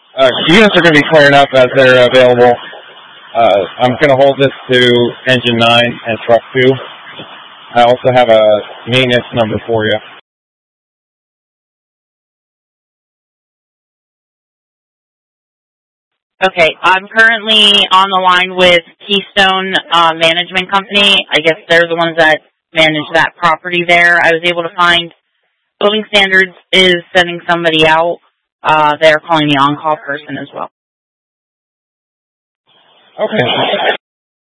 Units are going to be clearing up as they're available. I'm going to hold this to engine 9 and truck 2. I also have a maintenance number for you. Okay, I'm currently on the line with Keystone Management Company. I guess they're the ones that manage that property there. I was able to find Building Standards is sending somebody out. They're calling the on-call person as well. Okay.